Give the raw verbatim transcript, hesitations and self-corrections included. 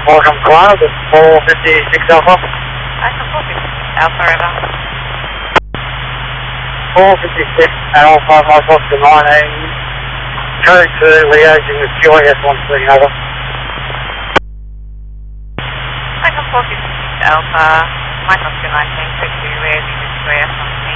Welcome Cloud, it's four fifty-six Alpha. Welcome four fifty-six Alpha, over. four fifty-six Alpha, Mike Oscar nineteen. Code two, liaising with Q I S one thirty, over. Welcome four fifty-six Alpha, Mike Oscar nineteen, code two, liaising with Q I S one thirty.